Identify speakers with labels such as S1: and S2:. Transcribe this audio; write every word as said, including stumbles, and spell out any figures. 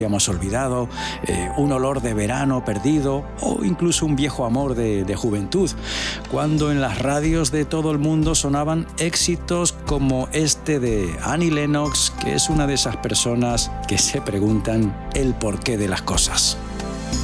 S1: hemos olvidado, eh, un olor de verano perdido o incluso un viejo amor de, de juventud, cuando en las radios de todo el mundo sonaban éxitos como este de Annie Lennox, que es una de esas personas que se preguntan el porqué de las cosas.